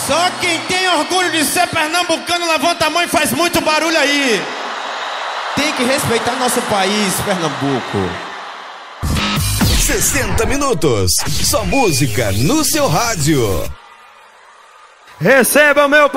Só quem tem orgulho de ser pernambucano levanta a mão e faz muito barulho aí. Tem que respeitar nosso país, Pernambuco. 60 minutos, só música no seu rádio. Receba o meu